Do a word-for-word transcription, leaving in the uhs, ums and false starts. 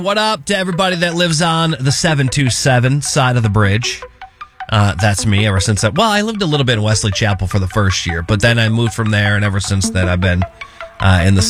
What up to everybody that lives on the seven two seven side of the bridge? Uh, that's me ever since that. Well, I lived a little bit in Wesley Chapel for the first year, but then I moved from there, and ever since then I've been uh, in the